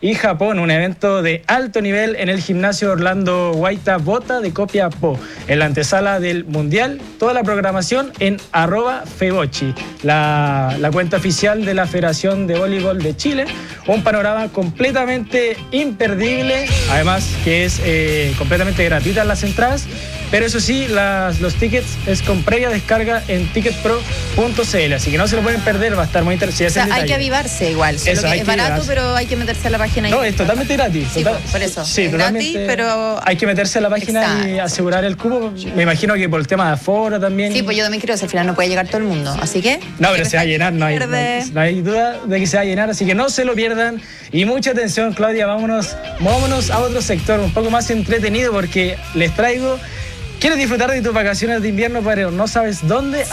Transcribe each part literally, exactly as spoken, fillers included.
y Japón, un evento de alto nivel en el gimnasio Orlando Guaita Bota de Copiapó, en la antesala del Mundial. Toda la programación en arroba Febochi, la, la cuenta oficial de la Federación de Voleibol de Chile. Un panorama completamente imperdible, además que es eh, completamente gratuita las entradas, pero eso sí, las, los tickets es con previa descarga en ticket pro punto c l, así que no se lo pueden perder, va a estar muy interesante. O sea, hay que avivarse igual, solo eso, que es barato, avivarse. Pero hay que meterse a la página. No, es totalmente gratis. Sí, total, por eso, sí, es gratis, pero... Hay que meterse a la página Exacto. y asegurar el cupo. Me imagino que por el tema de aforo también. Sí, pues yo también creo que al final no puede llegar todo el mundo, así que... No, pero se va a llenar, no hay, no, no hay duda de que se va a llenar, así que no se lo pierdan. Y mucha atención, Claudia, vámonos, vámonos a otro sector un poco más entretenido, porque les traigo... ¿Quieres disfrutar de tus vacaciones de invierno, pero no sabes dónde?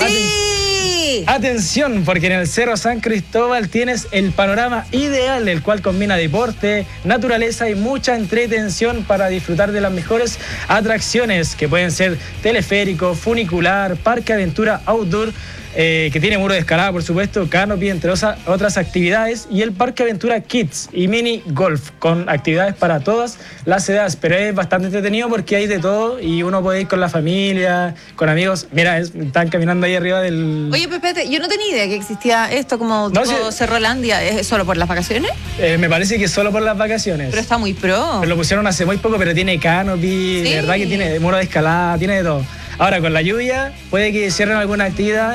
¡Sí! Aten- Atención, porque en el Cerro San Cristóbal tienes el panorama ideal, el cual combina deporte, naturaleza y mucha entretención para disfrutar de las mejores atracciones, que pueden ser teleférico, funicular, parque aventura outdoor, Eh, que tiene muro de escalada, por supuesto, canopy, entre osa, otras actividades, y el Parque Aventura Kids y Mini Golf, con actividades para todas las edades, pero es bastante entretenido porque hay de todo y uno puede ir con la familia, con amigos. Mira, es, están caminando ahí arriba del... Oye, Pepe, yo no tenía idea que existía esto como no, tipo si... Cerrolandia. ¿Es solo por las vacaciones? Eh, me parece que es solo por las vacaciones. Pero está muy pro. Pero lo pusieron hace muy poco, pero tiene canopy, ¿sí? De verdad que tiene muro de escalada, tiene de todo. Ahora, con la lluvia, puede que cierren alguna actividad.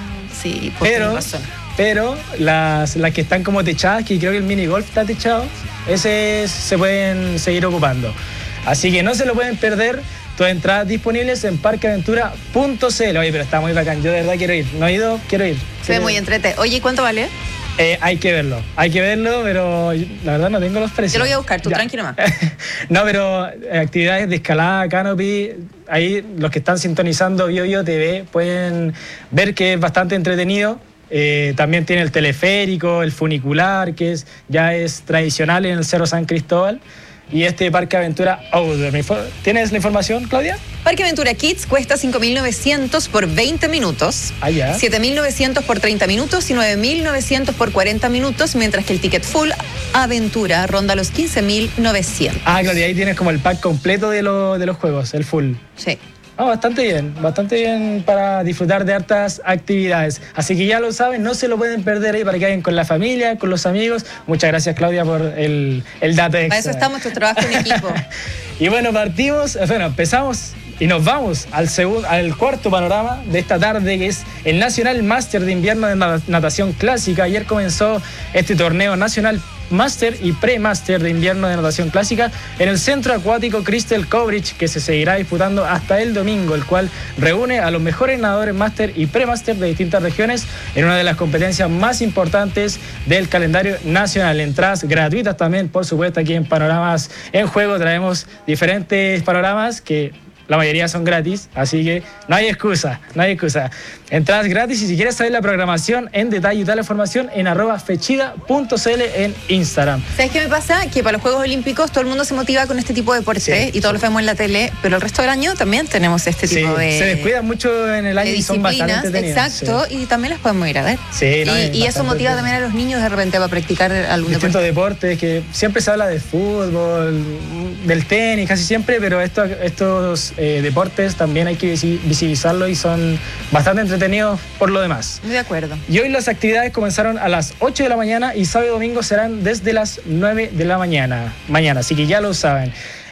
Sí, pues pero, razón. Pero las, las que están como techadas, que creo que el mini golf está techado, ese se pueden seguir ocupando. Así que no se lo pueden perder. Todas entradas disponibles en parque aventura punto c l. Oye, pero está muy bacán. Yo de verdad quiero ir. No he ido, quiero ir. Se ve muy entrete. Oye, ¿y cuánto vale? Eh, hay que verlo, hay que verlo, pero la verdad no tengo los precios. Yo lo voy a buscar, tú tranquilo más. No, pero eh, actividades de escalada, canopy, ahí los que están sintonizando Bio Bio T V pueden ver que es bastante entretenido. Eh, también tiene el teleférico, el funicular, que es, ya es tradicional en el Cerro San Cristóbal. Y este Parque Aventura Outdoor. ¿Tienes la información, Claudia? Parque Aventura Kids cuesta cinco mil novecientos por veinte minutos, ah, ya. siete mil novecientos por treinta minutos y nueve mil novecientos por cuarenta minutos, mientras que el ticket full Aventura ronda los quince mil novecientos. Ah, Claudia, ahí tienes como el pack completo de, lo, de los juegos, el full. Sí. Oh, bastante bien, bastante bien para disfrutar de hartas actividades. Así que ya lo saben, no se lo pueden perder ahí para que vayan con la familia, con los amigos. Muchas gracias, Claudia, por el, el dato extra. Para eso estamos, tu trabajo en equipo. Y bueno, partimos, bueno, empezamos y nos vamos al, segundo, al cuarto panorama de esta tarde, que es el Nacional Máster de Invierno de Natación Clásica. Ayer comenzó este torneo nacional Máster y Pre-Máster de Invierno de Natación Clásica en el Centro Acuático Crystal Cobridge, que se seguirá disputando hasta el domingo, el cual reúne a los mejores nadadores Máster y Pre-Máster de distintas regiones en una de las competencias más importantes del calendario nacional. Entradas gratuitas también, por supuesto. Aquí en Panoramas en Juego traemos diferentes panoramas que la mayoría son gratis, así que no hay excusa, no hay excusa. Entradas gratis, y si quieres saber la programación en detalle y toda la información en arroba fechida punto c l en Instagram. ¿Sabes qué me pasa? Que para los Juegos Olímpicos todo el mundo se motiva con este tipo de deporte, sí, y todos los vemos en la tele, pero el resto del año también tenemos este tipo sí, de... se descuidan mucho en el año y son bastante entretenidas. Exacto, sí. Y también las podemos ir a ver. Sí, no, y, y eso motiva también a los niños de repente para practicar algún distintos deporte. deportes, que siempre se habla de fútbol, del tenis, casi siempre, pero estos, estos eh, deportes también hay que visibilizarlos y son bastante entretenidos por lo demás. Muy de acuerdo. Y hoy las actividades comenzaron a las ocho de la mañana y sábado y domingo serán desde las nueve de la mañana, mañana, así que ya lo saben.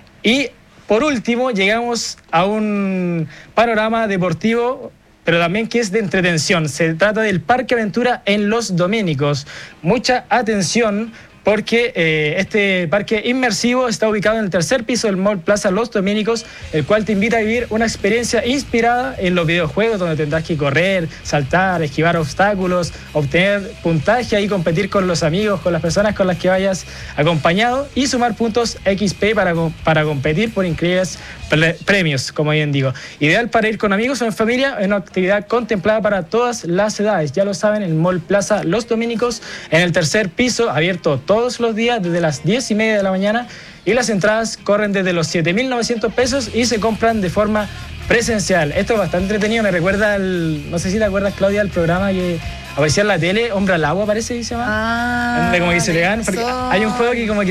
Y por último llegamos a un panorama deportivo, pero también que es de entretención. Se trata del Parque Aventura en Los Doménicos. Mucha atención, porque eh, este parque inmersivo está ubicado en el tercer piso del Mall Plaza Los Doménicos, el cual te invita a vivir una experiencia inspirada en los videojuegos, donde tendrás que correr, saltar, esquivar obstáculos, obtener puntaje y competir con los amigos, con las personas con las que vayas acompañado, y sumar puntos equis pe para, para competir por increíbles premios, como bien digo. Ideal para ir con amigos o en familia, es una actividad contemplada para todas las edades. Ya lo saben, el Mall Plaza Los Doménicos, en el tercer piso, abierto todos los días desde las diez y media de la mañana, y las entradas corren desde los siete mil novecientos pesos y se compran de forma presencial. Esto es bastante entretenido, me recuerda al, no sé si te acuerdas, Claudia, el programa que aparecía en la tele, Hombre al Agua, parece que se llama. Ah, como que se le dan, porque hay un juego que como que